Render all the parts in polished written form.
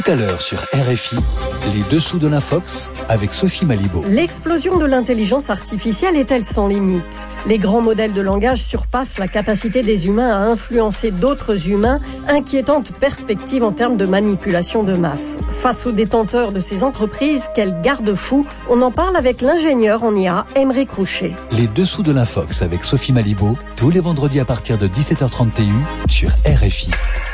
Tout à l'heure sur RFI, les dessous de l'Infox avec Sophie Malibaud. L'explosion de l'intelligence artificielle est-elle sans limite ? Les grands modèles de langage surpassent la capacité des humains à influencer d'autres humains, inquiétante perspective en termes de manipulation de masse. Face aux détenteurs de ces entreprises, quel garde-fou ? On en parle avec l'ingénieur en IA, Aymeric Roucher. Les dessous de l'Infox avec Sophie Malibaud, tous les vendredis à partir de 17h30 TU sur RFI.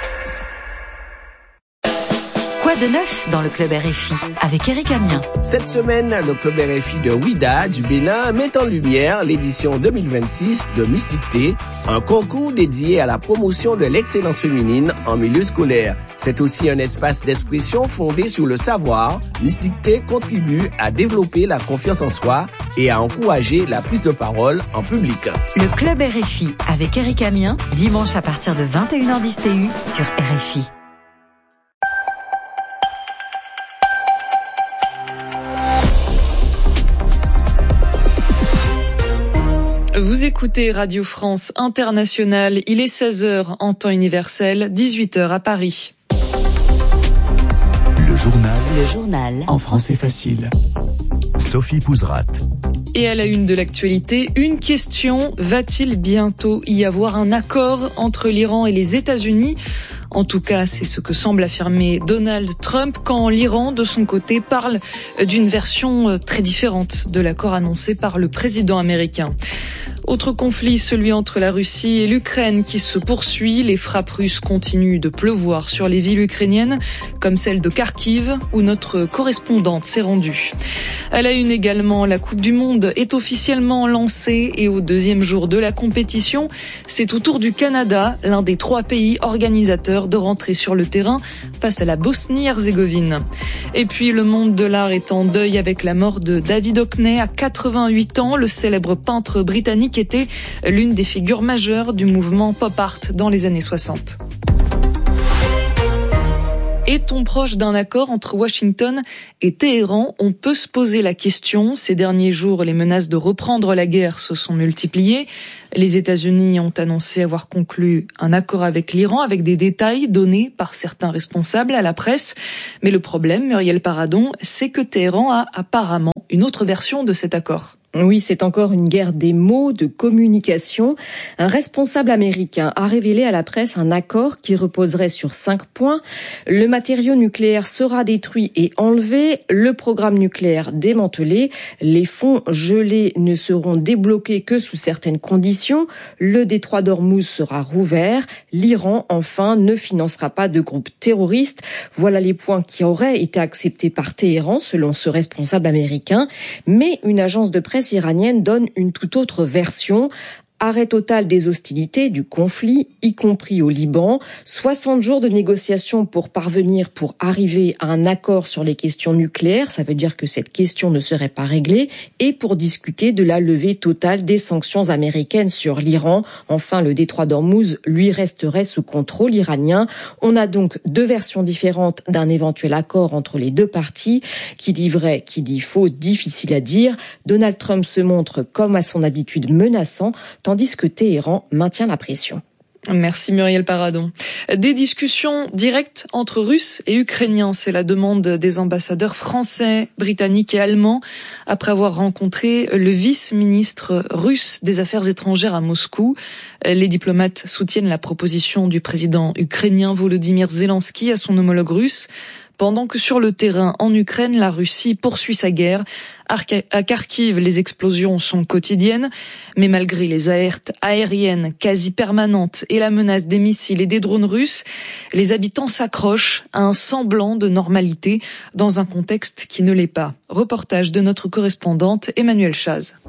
Quoi de neuf dans le Club RFI avec Eric Amiens. Cette semaine, le Club RFI de Ouidah du Bénin met en lumière l'édition 2026 de Mystique, un concours dédié à la promotion de l'excellence féminine en milieu scolaire. C'est aussi un espace d'expression fondé sur le savoir. Mystique contribue à développer la confiance en soi et à encourager la prise de parole en public. Le Club RFI avec Eric Amiens, dimanche à partir de 21h10 TU sur RFI. Vous écoutez Radio France Internationale, il est 16h en temps universel, 18h à Paris. Le journal en français facile. Sophie Pouzrat. Et à la une de l'actualité, une question, va-t-il bientôt y avoir un accord entre l'Iran et les États-Unis ? En tout cas, c'est ce que semble affirmer Donald Trump quand l'Iran, de son côté, parle d'une version très différente de l'accord annoncé par le président américain. Autre conflit, celui entre la Russie et l'Ukraine qui se poursuit. Les frappes russes continuent de pleuvoir sur les villes ukrainiennes, comme celle de Kharkiv, où notre correspondante s'est rendue. À la une également, la Coupe du Monde est officiellement lancée et au deuxième jour de la compétition, c'est au tour du Canada, l'un des 3 pays organisateurs, de rentrer sur le terrain face à la Bosnie-Herzégovine. Et puis le monde de l'art est en deuil avec la mort de David Hockney à 88 ans. Le célèbre peintre britannique était l'une des figures majeures du mouvement pop art dans les années 60. Est-on proche d'un accord entre Washington et Téhéran ? On peut se poser la question. Ces derniers jours, les menaces de reprendre la guerre se sont multipliées. Les États-Unis ont annoncé avoir conclu un accord avec l'Iran, avec des détails donnés par certains responsables à la presse. Mais le problème, Muriel Paradon, c'est que Téhéran a apparemment une autre version de cet accord. Oui, c'est encore une guerre des mots, de communication. Un responsable américain a révélé à la presse un accord qui reposerait sur 5 points. Le matériau nucléaire sera détruit et enlevé, le programme nucléaire démantelé, les fonds gelés ne seront débloqués que sous certaines conditions, le détroit d'Ormuz sera rouvert, l'Iran, enfin, ne financera pas de groupes terroristes. Voilà les points qui auraient été acceptés par Téhéran, selon ce responsable américain. Mais une agence de presse iranienne donne une toute autre version. Arrêt total des hostilités, du conflit, y compris au Liban. 60 jours de négociations pour arriver à un accord sur les questions nucléaires. Ça veut dire que cette question ne serait pas réglée. Et pour discuter de la levée totale des sanctions américaines sur l'Iran. Enfin, le détroit d'Ormuz, lui, resterait sous contrôle iranien. On a donc 2 versions différentes d'un éventuel accord entre les 2 parties. Qui dit vrai, qui dit faux, difficile à dire. Donald Trump se montre, comme à son habitude, menaçant, tandis que Téhéran maintient la pression. Merci Muriel Paradon. Des discussions directes entre Russes et Ukrainiens, c'est la demande des ambassadeurs français, britanniques et allemands après avoir rencontré le vice-ministre russe des Affaires étrangères à Moscou. Les diplomates soutiennent la proposition du président ukrainien Volodymyr Zelensky à son homologue russe. Pendant que sur le terrain, en Ukraine, la Russie poursuit sa guerre. À Kharkiv, les explosions sont quotidiennes, mais malgré les alertes aériennes quasi permanentes et la menace des missiles et des drones russes, les habitants s'accrochent à un semblant de normalité dans un contexte qui ne l'est pas. Reportage de notre correspondante Emmanuelle Chaz.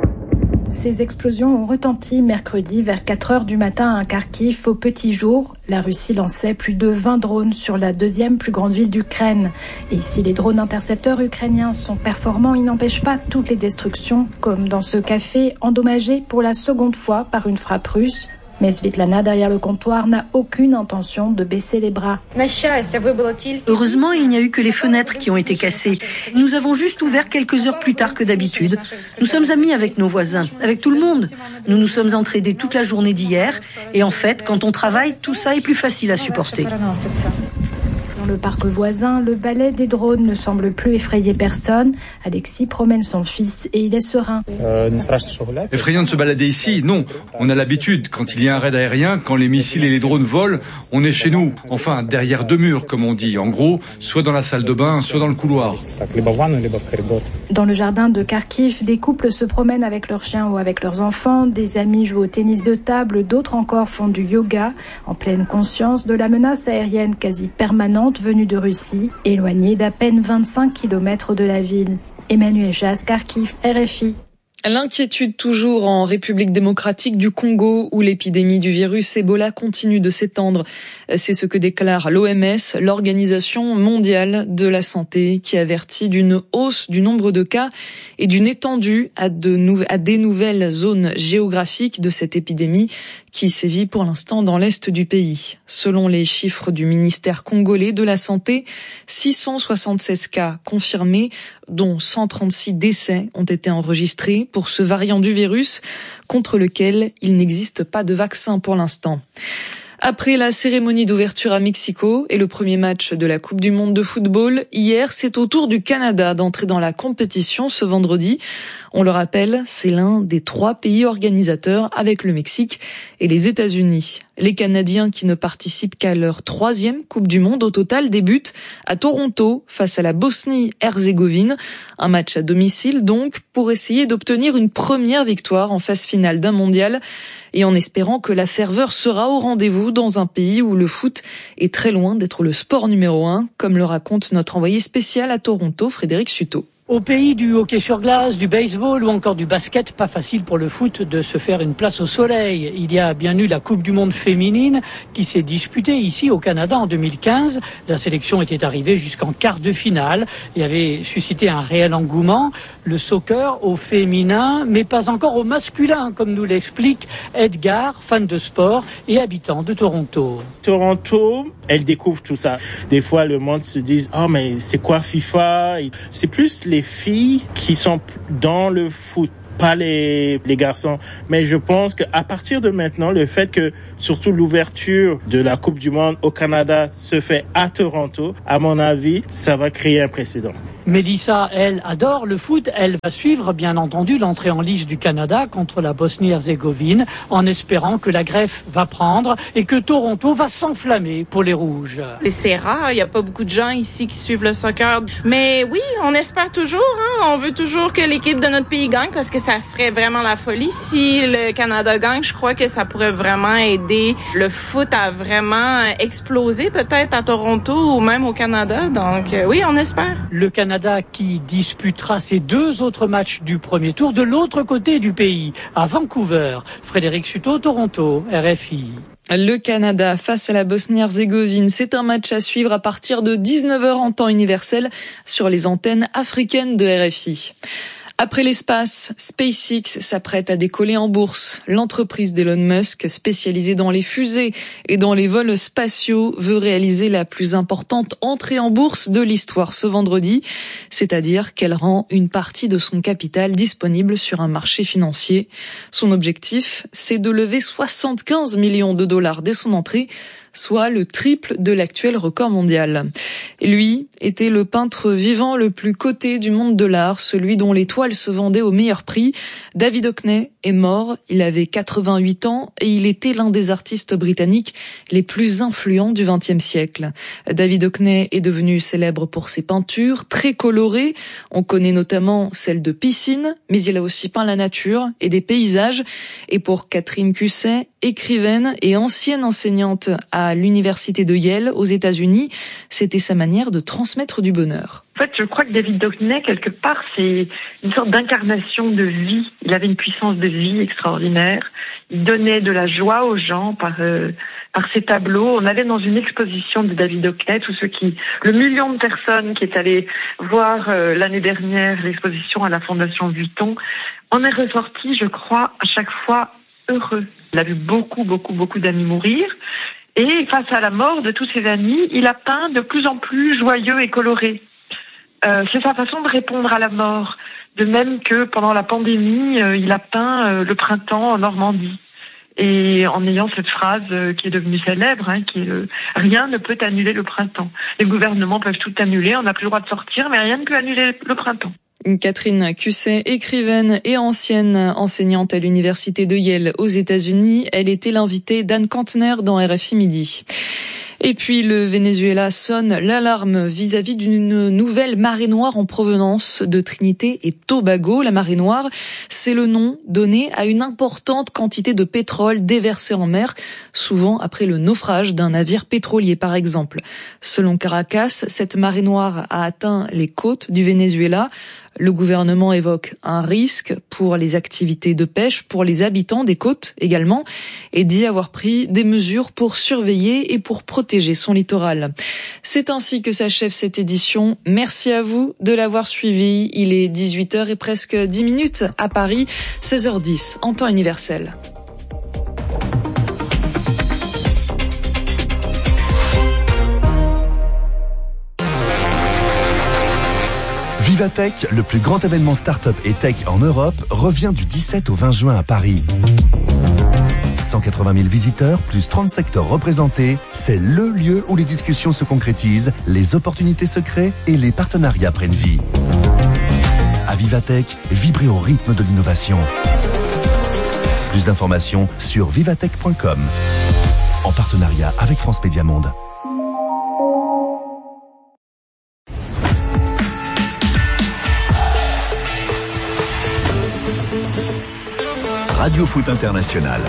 Ces explosions ont retenti mercredi vers 4h du matin à Kharkiv au petit jour. La Russie lançait plus de 20 drones sur la 2e plus grande ville d'Ukraine. Et si les drones intercepteurs ukrainiens sont performants, ils n'empêchent pas toutes les destructions, comme dans ce café endommagé pour la 2e fois par une frappe russe. Mais Svitlana, derrière le comptoir, n'a aucune intention de baisser les bras. Heureusement, il n'y a eu que les fenêtres qui ont été cassées. Nous avons juste ouvert quelques heures plus tard que d'habitude. Nous sommes amis avec nos voisins, avec tout le monde. Nous nous sommes entraînés toute la journée d'hier. Et en fait, quand on travaille, tout ça est plus facile à supporter. le parc voisin, le balai des drones ne semble plus effrayer personne. Alexis promène son fils et il est serein. Effrayant de se balader ici? Non, on a l'habitude. Quand il y a un raid aérien, quand les missiles et les drones volent, on est chez nous. Enfin, derrière deux murs, comme on dit. En gros, soit dans la salle de bain, soit dans le couloir. Dans le jardin de Kharkiv, des couples se promènent avec leurs chiens ou avec leurs enfants. Des amis jouent au tennis de table, d'autres encore font du yoga, en pleine conscience de la menace aérienne quasi permanente venue de Russie, éloignée d'à peine 25 km de la ville. Emmanuel Chasse, Kharkiv, RFI. L'inquiétude toujours en République démocratique du Congo où l'épidémie du virus Ebola continue de s'étendre. C'est ce que déclare l'OMS, l'Organisation mondiale de la santé, qui avertit d'une hausse du nombre de cas et d'une étendue à des nouvelles zones géographiques de cette épidémie qui sévit pour l'instant dans l'est du pays. Selon les chiffres du ministère congolais de la Santé, 676 cas confirmés, dont 136 décès ont été enregistrés pour ce variant du virus contre lequel il n'existe pas de vaccin pour l'instant. Après la cérémonie d'ouverture à Mexico et le premier match de la Coupe du Monde de football, hier, c'est au tour du Canada d'entrer dans la compétition ce vendredi. On le rappelle, c'est l'un des 3 pays organisateurs avec le Mexique et les États-Unis. Les Canadiens qui ne participent qu'à leur 3e Coupe du Monde au total débutent à Toronto face à la Bosnie-Herzégovine. Un match à domicile donc pour essayer d'obtenir une première victoire en phase finale d'un mondial et en espérant que la ferveur sera au rendez-vous dans un pays où le foot est très loin d'être le sport numéro 1, comme le raconte notre envoyé spécial à Toronto, Frédéric Suto. Au pays du hockey sur glace, du baseball ou encore du basket, pas facile pour le foot de se faire une place au soleil. Il y a bien eu la Coupe du Monde féminine qui s'est disputée ici au Canada en 2015. La sélection était arrivée jusqu'en quart de finale et avait suscité un réel engouement. Le soccer au féminin, mais pas encore au masculin, comme nous l'explique Edgar, fan de sport et habitant de Toronto. Toronto, elle découvre tout ça. Des fois, le monde se dit « Oh, mais c'est quoi FIFA ?» C'est plus les filles qui sont dans le foot, pas les garçons. Mais je pense qu'à partir de maintenant, le fait que surtout l'ouverture de la Coupe du Monde au Canada se fait à Toronto, à mon avis, ça va créer un précédent. Mélissa, elle, adore le foot. Elle va suivre, bien entendu, l'entrée en lice du Canada contre la Bosnie-Herzégovine en espérant que la greffe va prendre et que Toronto va s'enflammer pour les Rouges. C'est rare, il n'y a pas beaucoup de gens ici qui suivent le soccer. Mais oui, on espère toujours. On veut toujours que l'équipe de notre pays gagne parce que ça serait vraiment la folie. Si le Canada gagne, je crois que ça pourrait vraiment aider le foot à vraiment exploser peut-être à Toronto ou même au Canada. Donc oui, on espère. Le Canada qui disputera ses 2 autres matchs du premier tour de l'autre côté du pays, à Vancouver. Frédéric Suto, Toronto, RFI. Le Canada face à la Bosnie-Herzégovine, c'est un match à suivre à partir de 19h en temps universel sur les antennes africaines de RFI. Après l'espace, SpaceX s'apprête à décoller en bourse. L'entreprise d'Elon Musk, spécialisée dans les fusées et dans les vols spatiaux, veut réaliser la plus importante entrée en bourse de l'histoire ce vendredi, c'est-à-dire qu'elle rend une partie de son capital disponible sur un marché financier. Son objectif, c'est de lever 75 millions de dollars dès son entrée, soit le triple de l'actuel record mondial. Et lui était le peintre vivant le plus coté du monde de l'art, celui dont les toiles se vendaient au meilleur prix. David Hockney est mort, il avait 88 ans et il était l'un des artistes britanniques les plus influents du XXe siècle. David Hockney est devenu célèbre pour ses peintures très colorées. On connaît notamment celle de piscine, mais il a aussi peint la nature et des paysages. Et pour Catherine Cusset, écrivaine et ancienne enseignante à l'université de Yale aux États-Unis, c'était sa manière de transmettre du bonheur. En fait, je crois que David Hockney, quelque part, c'est une sorte d'incarnation de vie. Il avait une puissance de vie extraordinaire. Il donnait de la joie aux gens par ses tableaux. On allait dans une exposition de David Hockney, le million de personnes qui est allé voir l'année dernière l'exposition à la Fondation Vuitton, en est ressorti, je crois, à chaque fois heureux. Il a vu beaucoup d'amis mourir. Et face à la mort de tous ses amis, il a peint de plus en plus joyeux et coloré. C'est sa façon de répondre à la mort. De même que pendant la pandémie, il a peint le printemps en Normandie. et en ayant cette phrase qui est devenue célèbre, qui est rien ne peut annuler le printemps. Les gouvernements peuvent tout annuler, on n'a plus le droit de sortir, mais rien ne peut annuler le printemps. Catherine Cusset, écrivaine et ancienne enseignante à l'université de Yale aux États-Unis, elle était l'invitée d'Anne Kantner dans RFI Midi. Et puis le Venezuela sonne l'alarme vis-à-vis d'une nouvelle marée noire en provenance de Trinité et Tobago. La marée noire, c'est le nom donné à une importante quantité de pétrole déversé en mer, souvent après le naufrage d'un navire pétrolier par exemple. Selon Caracas, cette marée noire a atteint les côtes du Venezuela. Le gouvernement évoque un risque pour les activités de pêche, pour les habitants des côtes également, et dit avoir pris des mesures pour surveiller et pour protéger son littoral. C'est ainsi que s'achève cette édition. Merci à vous de l'avoir suivi. Il est 18h et presque 10 minutes à Paris, 16h10 en temps universel. Vivatech, le plus grand événement start-up et tech en Europe, revient du 17 au 20 juin à Paris. 180 000 visiteurs, plus 30 secteurs représentés, c'est le lieu où les discussions se concrétisent, les opportunités se créent et les partenariats prennent vie. À Vivatech, vibrez au rythme de l'innovation. Plus d'informations sur vivatech.com. En partenariat avec France Média Monde. Radio Foot International.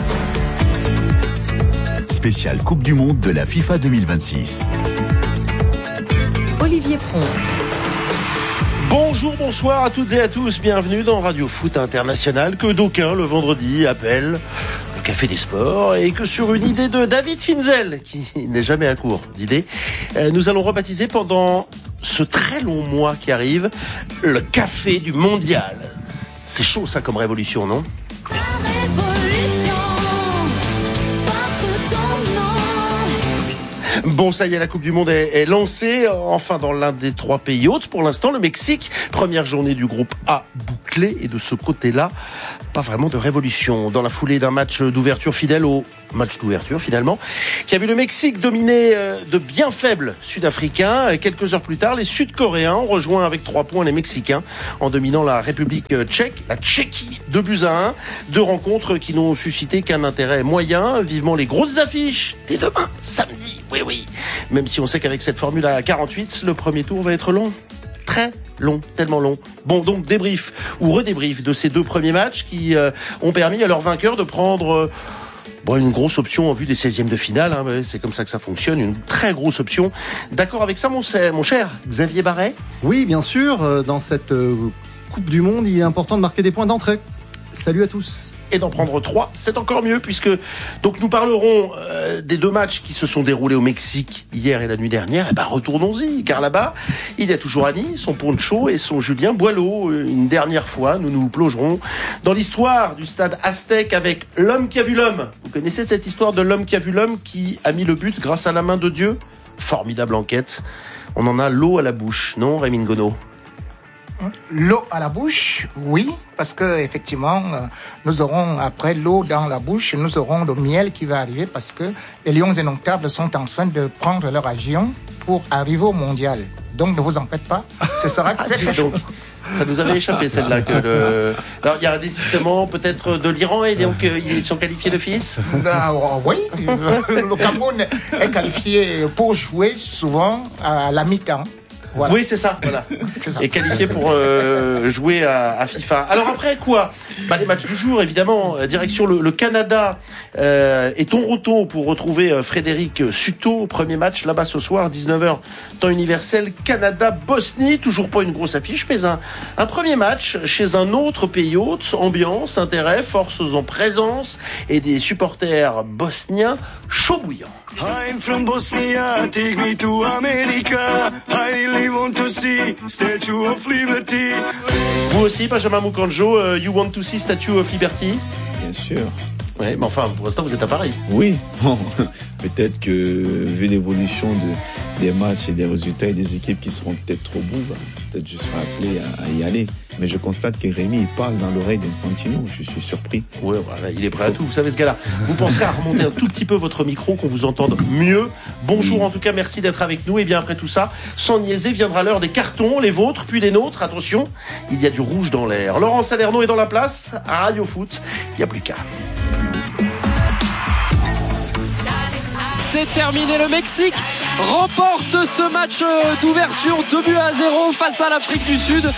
Spécial Coupe du Monde de la FIFA 2026. Olivier Pron. Bonjour, bonsoir à toutes et à tous. Bienvenue dans Radio Foot International, que d'aucuns le vendredi appellent le Café des Sports, et que sur une idée de David Finzel, qui n'est jamais à court d'idées, nous allons rebaptiser pendant ce très long mois qui arrive le Café du Mondial. C'est chaud ça comme révolution, non ? Bon, ça y est, la Coupe du Monde est lancée, enfin dans l'un des 3 pays hôtes pour l'instant, le Mexique. Première journée du groupe A bouclée, et de ce côté-là, pas vraiment de révolution. Dans la foulée d'un match d'ouverture fidèle au match d'ouverture finalement, qui a vu le Mexique dominer de bien faibles Sud-Africains. Quelques heures plus tard, les Sud-Coréens ont rejoint avec 3 points les Mexicains en dominant la République tchèque, la Tchéquie, 2-1. 2 rencontres qui n'ont suscité qu'un intérêt moyen. Vivement les grosses affiches dès demain, samedi. Oui. Même si on sait qu'avec cette formule à 48, le premier tour va être long. Très long, tellement long. Bon, donc débrief ou redébrief de ces 2 premiers matchs qui ont permis à leurs vainqueurs de prendre une grosse option en vue des 16e de finale. C'est comme ça que ça fonctionne, une très grosse option. D'accord avec ça, mon cher Xavier Barret ? Oui, bien sûr. Dans cette Coupe du Monde, il est important de marquer des points d'entrée. Salut à tous. Et d'en prendre 3, c'est encore mieux, puisque donc nous parlerons des 2 matchs qui se sont déroulés au Mexique hier et la nuit dernière. Retournons-y, car là-bas, il y a toujours Annie, son Poncho et son Julien Boileau. Une dernière fois, nous nous plongerons dans l'histoire du stade Aztèque avec l'homme qui a vu l'homme. Vous connaissez cette histoire de l'homme qui a vu l'homme qui a mis le but grâce à la main de Dieu ? Formidable enquête. On en a l'eau à la bouche, non, Rémi Ngono ? L'eau à la bouche, oui, parce que effectivement, nous aurons après l'eau dans la bouche, nous aurons le miel qui va arriver parce que les lions indomptables sont en train de prendre leur avion pour arriver au mondial. Donc ne vous en faites pas, ce sera très chaud. Ça nous avait échappé celle-là. Alors il y a un désistement peut-être de l'Iran et donc ils sont qualifiés d'office. Oui, le Cameroun est qualifié pour jouer souvent à la mi-temps. Voilà. Oui, c'est ça. Et qualifié pour jouer à FIFA. Alors après quoi ? Les matchs du jour, évidemment. Direction le Canada et Toronto pour retrouver Frédéric Suto. Premier match là-bas ce soir, 19h, temps universel. Canada-Bosnie, toujours pas une grosse affiche, mais un premier match chez un autre pays hôte. Ambiance, intérêt, forces en présence et des supporters bosniens chauds bouillants. I'm from Bosnia, take me to America. I really want to see Statue of Liberty. Vous aussi, Benjamin Mukanjo, you want to see Statue of Liberty ? Bien sûr. Ouais, mais enfin, pour l'instant, vous êtes à Paris. Oui, bon, Peut-être que, vu l'évolution des matchs et des résultats et des équipes qui seront peut-être trop beaux, peut-être je serai appelé à y aller. Mais je constate que Rémi, il parle dans l'oreille d'Infantino. Je suis surpris. Ouais, voilà, il est prêt à tout. Vous savez ce gars-là. Vous penserez à remonter un tout petit peu votre micro, qu'on vous entende mieux. Bonjour, en tout cas, merci d'être avec nous. Et bien après tout ça, sans niaiser, viendra l'heure des cartons, les vôtres, puis les nôtres. Attention, il y a du rouge dans l'air. Laurent Salerno est dans la place. À Radio Foot, il n'y a plus qu'à. C'est terminé, le Mexique remporte ce match d'ouverture 2-0 face à l'Afrique du Sud.